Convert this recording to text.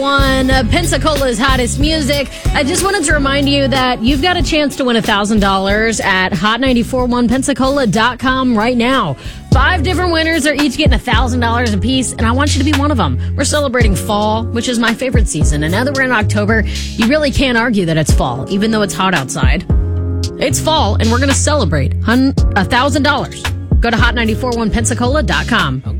Pensacola's hottest music. I just wanted to remind you that you've got a chance to win $1,000 at hot941pensacola.com right now. 5 different winners are each getting $1,000 apiece, and I want you to be one of them. We're celebrating fall, which is my favorite season, and now that we're in October, you really can't argue that it's fall, even though it's hot outside. It's fall, and we're going to celebrate $1,000. Go to hot941pensacola.com.